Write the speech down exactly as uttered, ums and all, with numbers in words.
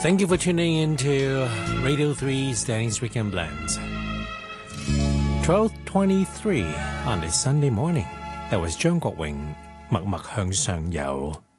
Thank you for tuning into Radio three's Danny's Weekend Blends. twelve twenty-three on this Sunday morning. That was 張國榮默默向上游.